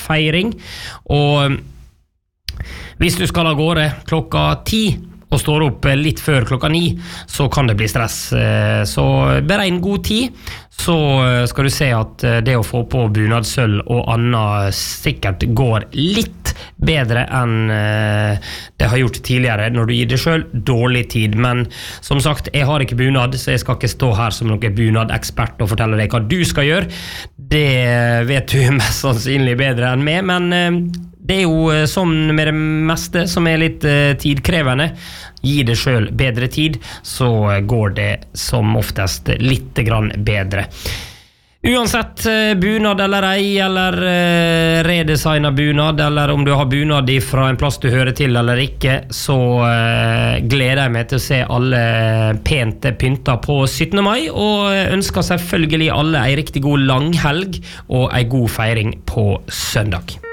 feiring, og hvis du skal av gårde klokka 10 og står opp litt før klokka 9, så kan det bli stress. Så beregn god tid, så skal du se at det å få på bunadssølv og annet sikkert går litt bedre enn det har gjort tidligere når du gir det selv dårlig tid. Men som sagt, jeg har ikke bunad, så jeg skal ikke stå her som noen bunadekspert og fortelle deg hva du skal gjøre. Det vet du mest sannsynlig bedre enn meg, men det jo sånn med det meste som litt tidkrevende. Gi det selv bedre tid, så går det som oftest litt grann bedre. Uansett bunad eller ei, eller redesignet bunad, eller om du har bunad fra en plass du hører til eller ikke, så gleder jeg meg til å se alle pent pynta på 17. mai, og ønsker selvfølgelig alle en riktig god langhelg og en god feiring på søndag.